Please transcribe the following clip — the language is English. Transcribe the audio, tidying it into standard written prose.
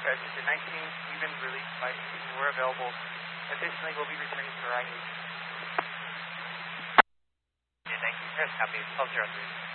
Desert 19, Stevens released by we're available. Additionally, we'll be returning to Ryan. 19, copy, 1203.